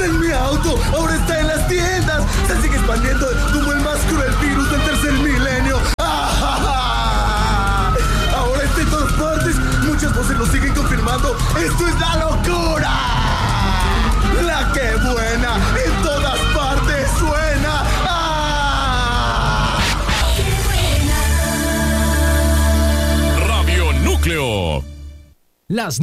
¡En mi auto! ¡Ahora está en las tiendas! ¡Se sigue expandiendo como el más cruel virus del tercer milenio! ¡Ah! ¡Ahora está en todas partes! ¡Muchas voces lo siguen confirmando! ¡Esto es la locura! ¡La que buena! ¡En todas partes suena! ¡Ah! Radio Núcleo. Las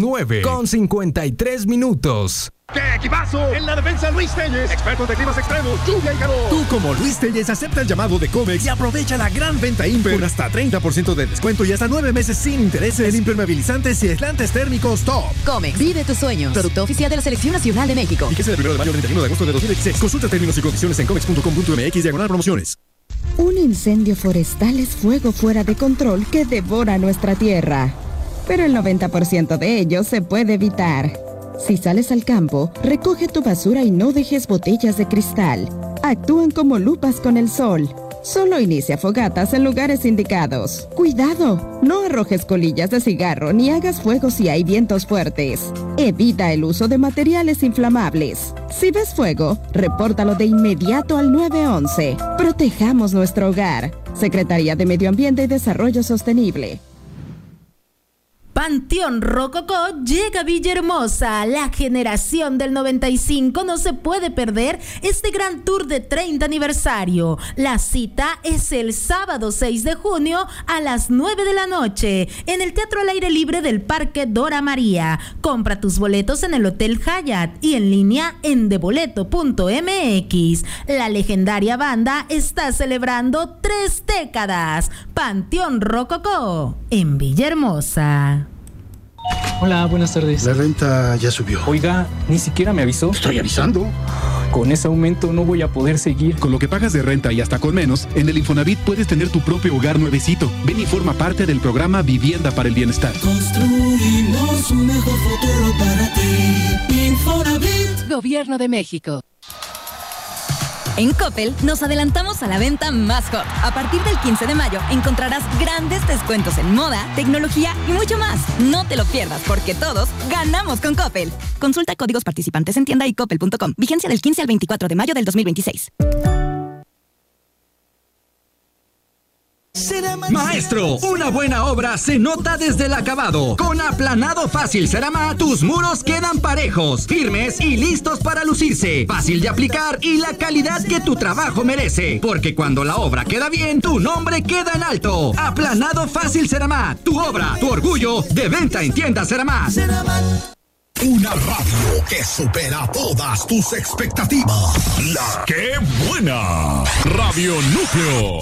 9:53. ¡Qué equipazo! En la defensa, Luis Telles, experto de climas extremos, lluvia y calor. Tú, como Luis Telles, acepta el llamado de Comex y aprovecha la gran venta Imper con hasta 30% de descuento y hasta 9 meses sin intereses en impermeabilizantes y aislantes térmicos top. Comex, vive tus sueños. Producto oficial de la Selección Nacional de México. Fíjese del 1 de mayo al 31 de agosto de 2016. Consulta términos y condiciones en comex.com.mx/promociones. Un incendio forestal es fuego fuera de control que devora nuestra tierra. Pero el 90% de ello se puede evitar. Si sales al campo, recoge tu basura y no dejes botellas de cristal. Actúan como lupas con el sol. Solo inicia fogatas en lugares indicados. ¡Cuidado! No arrojes colillas de cigarro ni hagas fuego si hay vientos fuertes. Evita el uso de materiales inflamables. Si ves fuego, repórtalo de inmediato al 911. Protejamos nuestro hogar. Secretaría de Medio Ambiente y Desarrollo Sostenible. Panteón Rococó llega a Villahermosa. La generación del 95 no se puede perder este gran tour de 30 aniversario. La cita es el sábado 6 de junio a las 9 de la noche en el Teatro al Aire Libre del Parque Dora María. Compra tus boletos en el Hotel Hyatt y en línea en deboleto.mx. La legendaria banda está celebrando 3 décadas. Panteón Rococó en Villahermosa. Hola, buenas tardes. La renta ya subió. Oiga, ni siquiera me avisó. Estoy avisando. Con ese aumento no voy a poder seguir. Con lo que pagas de renta y hasta con menos, en el Infonavit puedes tener tu propio hogar nuevecito. Ven y forma parte del programa Vivienda para el Bienestar. Construimos un mejor futuro para ti. Infonavit. Gobierno de México. En Coppel nos adelantamos a la venta más hot. A partir del 15 de mayo encontrarás grandes descuentos en moda, tecnología y mucho más. No te lo pierdas porque todos ganamos con Coppel. Consulta códigos participantes en tienda y coppel.com. Vigencia del 15 al 24 de mayo del 2026. Maestro, una buena obra se nota desde el acabado. Con Aplanado Fácil Ceramá, tus muros quedan parejos, firmes y listos para lucirse. Fácil de aplicar y la calidad que tu trabajo merece. Porque cuando la obra queda bien, tu nombre queda en alto. Aplanado Fácil Ceramá, tu obra, tu orgullo, de venta en tiendas Ceramá. Una radio que supera todas tus expectativas. ¡Qué buena! Radio Núcleo.